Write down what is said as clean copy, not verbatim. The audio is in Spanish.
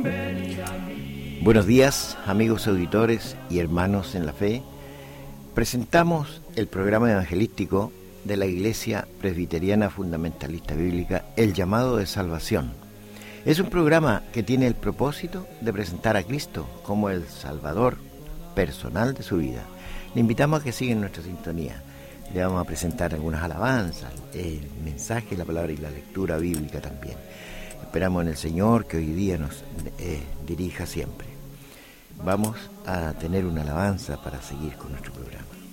Buenos días, amigos auditores y hermanos en la fe. Presentamos el programa evangelístico de la Iglesia Presbiteriana Fundamentalista Bíblica, El Llamado de Salvación. Es un programa que tiene el propósito de presentar a Cristo como el Salvador personal de su vida. Le invitamos a que siga en nuestra sintonía. Le vamos a presentar algunas alabanzas, el mensaje, la palabra y la lectura bíblica también. Esperamos en el Señor que hoy día nos dirija siempre. Vamos a tener una alabanza para seguir con nuestro programa.